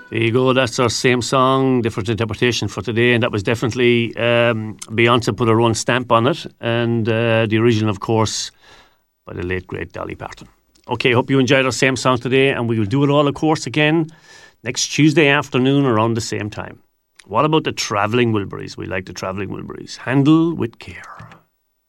There you go. That's our same song, different interpretation for today, and that was definitely Beyonce put her own stamp on it, and the original, of course, by the late great Dolly Parton. Okay, hope you enjoyed our same song today, and we will do it all, of course, again next Tuesday afternoon around the same time. What about the Travelling Wilburys? We like the Travelling Wilburys. Handle with care.